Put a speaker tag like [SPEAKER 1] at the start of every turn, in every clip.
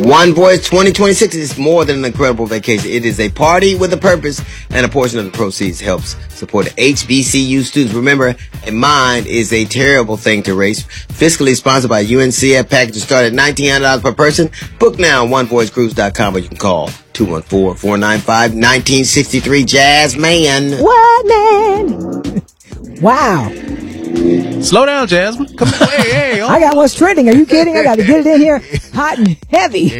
[SPEAKER 1] One Voice 2026 is more than an incredible vacation. It is a party with a purpose, and a portion of the proceeds helps support HBCU students. Remember, a mind is a terrible thing to raise. Fiscally sponsored by UNCF. Packages start at $1,900 per person. Book now on onevoicecruise.com, or you can call 214-495-1963. Jazz Man.
[SPEAKER 2] What, man? Wow.
[SPEAKER 3] Slow down, Jasmine. Come on. Hey,
[SPEAKER 2] I got what's trending. Are you kidding? I got to get it in here hot and heavy.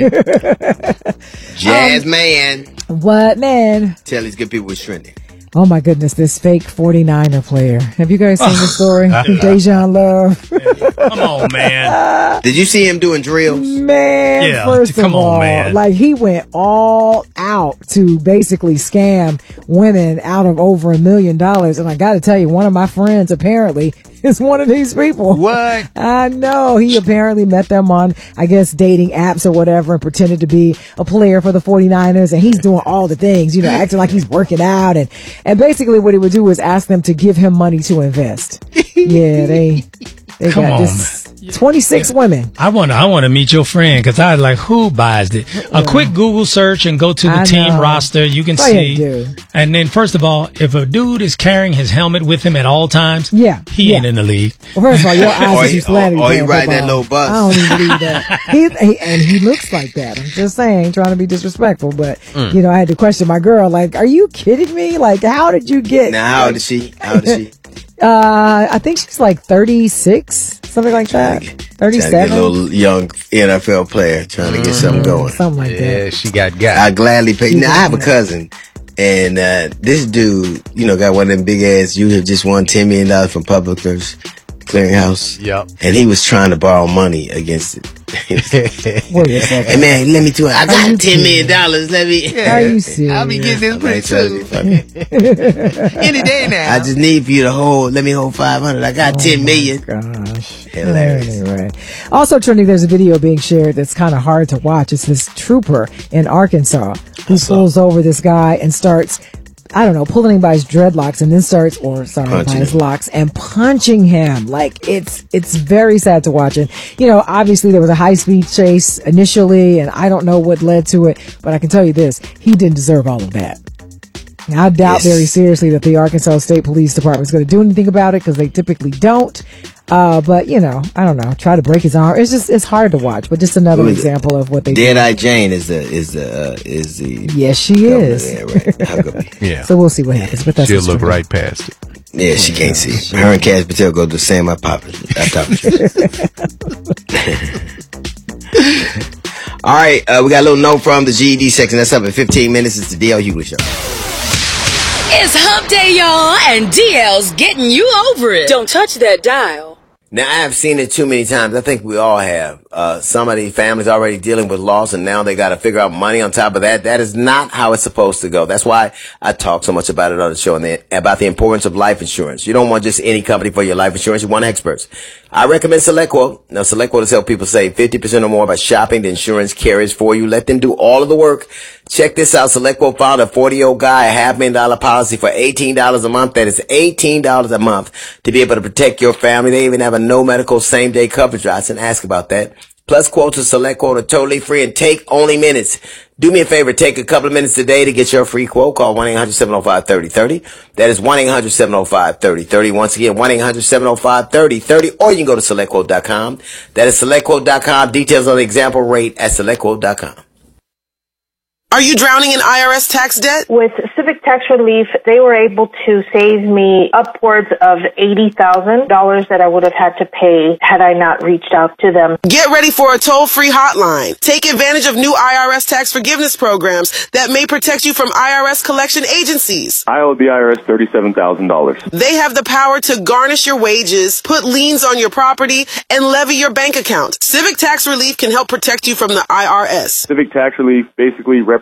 [SPEAKER 1] Jazz Man.
[SPEAKER 2] What, man?
[SPEAKER 1] Tell these good people what's trending.
[SPEAKER 2] Oh, my goodness, this fake 49er player. Have you guys seen the story? Dejan Love.
[SPEAKER 3] Come on, man.
[SPEAKER 1] Did you see him doing drills?
[SPEAKER 2] Man,
[SPEAKER 3] Yeah,
[SPEAKER 2] first
[SPEAKER 3] come
[SPEAKER 2] of all,
[SPEAKER 3] on, man.
[SPEAKER 2] like he went all out to basically scam women out of over $1 million. And I got to tell you, one of my friends apparently is one of these people.
[SPEAKER 3] What?
[SPEAKER 2] I know. He apparently met them on, I guess, dating apps or whatever, and pretended to be a player for the 49ers. And he's doing all the things, you know, acting like he's working out. And basically what he would do was ask them to give him money to invest. Yeah, they
[SPEAKER 3] Come
[SPEAKER 2] got
[SPEAKER 3] on,
[SPEAKER 2] this 26 women.
[SPEAKER 3] I want to meet your friend, because I like, who buys it? A quick Google search and go to the
[SPEAKER 2] I
[SPEAKER 3] team
[SPEAKER 2] know.
[SPEAKER 3] roster. You can
[SPEAKER 2] Go ahead,
[SPEAKER 3] see.
[SPEAKER 2] dude.
[SPEAKER 3] And then, first of all, if a dude is carrying his helmet with him at all times,
[SPEAKER 2] Yeah,
[SPEAKER 3] he ain't
[SPEAKER 2] yeah.
[SPEAKER 3] in the league.
[SPEAKER 2] Well, first of all, your eyes
[SPEAKER 1] Or
[SPEAKER 2] are
[SPEAKER 1] he-
[SPEAKER 2] too slanted.
[SPEAKER 1] or he
[SPEAKER 2] man,
[SPEAKER 1] ride that
[SPEAKER 2] football.
[SPEAKER 1] little bus.
[SPEAKER 2] I don't even believe that. And he looks like that. I'm just saying, trying to be disrespectful, but you know, I had to question my girl. Like, are you kidding me? Like, how did you get?
[SPEAKER 1] Now, how old is she?
[SPEAKER 2] I think she's like 36, something like that.
[SPEAKER 1] Trying to get
[SPEAKER 2] 37,
[SPEAKER 1] a little young NFL player trying to get something going.
[SPEAKER 2] something like that.
[SPEAKER 4] she got
[SPEAKER 1] I gladly pay. Now, I have a cousin, and this dude, you know, got one of them big ass. You have just won $10 million from Publishers Clearinghouse.
[SPEAKER 4] Yep.
[SPEAKER 1] And he was trying to borrow money against it.
[SPEAKER 2] Wait a second.
[SPEAKER 1] Hey man, let me do it. I got
[SPEAKER 2] you
[SPEAKER 1] $10 million. Let me.
[SPEAKER 2] Are you serious?
[SPEAKER 4] I'll be getting this pretty soon. Any day now.
[SPEAKER 1] I just need for you to hold. Let me hold 500. I got 10 million.
[SPEAKER 2] Gosh.
[SPEAKER 1] Hilarious.
[SPEAKER 2] Anyway. Also trending, there's a video being shared that's kind of hard to watch. It's this trooper in Arkansas who pulls over this guy and starts, I don't know, pulling him by his dreadlocks and then by his locks and punching him. Like, it's very sad to watch. And, you know, obviously there was a high-speed chase initially, and I don't know what led to it, but I can tell you this, he didn't deserve all of that. Now, I doubt very seriously that the Arkansas State Police Department is going to do anything about it, because they typically don't. But, you know, I don't know, try to break his arm. It's hard to watch, but just another example of what they do.
[SPEAKER 1] Dead-Eye Jane is the
[SPEAKER 2] Yes, she is.
[SPEAKER 1] Yeah, right. How come?
[SPEAKER 4] Yeah.
[SPEAKER 2] So we'll see what happens. But that's
[SPEAKER 4] She'll
[SPEAKER 2] what's
[SPEAKER 4] look
[SPEAKER 2] trending.
[SPEAKER 4] right past it.
[SPEAKER 1] Yeah, she can't see it. Her and Cash Patel go to the same optometrist. All right, we got a little note from the GED section. That's up in 15 minutes. It's the DL Hughley Show.
[SPEAKER 5] It's hump day, y'all, and DL's getting you over it. Don't touch that dial.
[SPEAKER 1] Now, I have seen it too many times. I think we all have. Some of these families already dealing with loss, and now they got to figure out money on top of that. That is not how it's supposed to go. That's why I talk so much about it on the show, and about the importance of life insurance. You don't want just any company for your life insurance. You want experts. I recommend SelectQuote. Now, SelectQuote has helped people save 50% or more by shopping the insurance carriers for you. Let them do all of the work. Check this out. SelectQuote found a 40-year-old guy a $500,000 policy for $18 a month. That is $18 a month to be able to protect your family. They even have a no medical same-day coverage. I didn't ask about that. Plus, quotes to SelectQuote are totally free and take only minutes. Do me a favor, take a couple of minutes today to get your free quote. Call 1-800-705-3030. That is 1-800-705-3030. Once again, 1-800-705-3030. Or you can go to SelectQuote.com. That is SelectQuote.com. Details on the example rate at SelectQuote.com.
[SPEAKER 6] Are you drowning in IRS tax debt?
[SPEAKER 7] With Civic Tax Relief, they were able to save me upwards of $80,000 that I would have had to pay had I not reached out to them.
[SPEAKER 6] Get ready for a toll-free hotline. Take advantage of new IRS tax forgiveness programs that may protect you from IRS collection agencies.
[SPEAKER 8] I owe the IRS $37,000.
[SPEAKER 6] They have the power to garnish your wages, put liens on your property, and levy your bank account. Civic Tax Relief can help protect you from the IRS.
[SPEAKER 8] Civic Tax Relief basically